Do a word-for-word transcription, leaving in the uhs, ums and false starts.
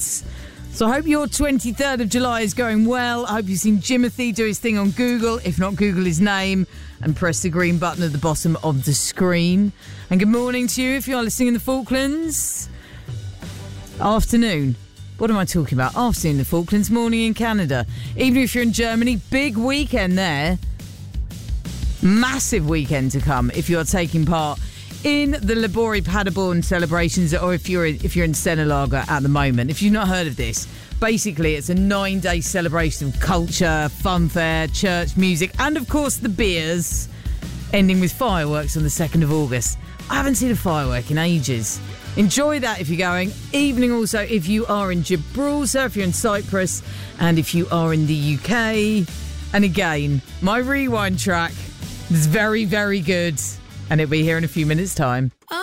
minutes. So I hope your twenty-third of July is going well. I hope you've seen Jimothy do his thing on Google. If not, Google his name and press the green button at the bottom of the screen. And good morning to you if you are listening in the Falklands. Afternoon. What am I talking about? Afternoon in the Falklands, morning in Canada. Even if you're in Germany, big weekend there. Massive weekend to come if you're taking part in the Labori Paderborn celebrations, or if you're if you're in Senelaga at the moment. If you've not heard of this, basically it's a nine-day celebration of culture, funfair, church music, and of course the beers, ending with fireworks on the second of August. I haven't seen a firework in ages. Enjoy that if you're going. Evening also if you are in Gibraltar, if you're in Cyprus, and if you are in the U K. And again, my rewind track is very, very good. And it'll be here in a few minutes' time.